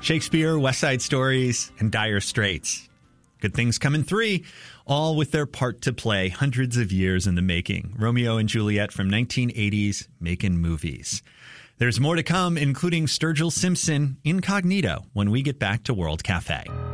Shakespeare, West Side Stories, and Dire Straits. Good Things Come in 3, all with their part to play hundreds of years in the making. Romeo and Juliet from 1980s making movies. There's more to come, including Sturgill Simpson incognito when we get back to World Cafe.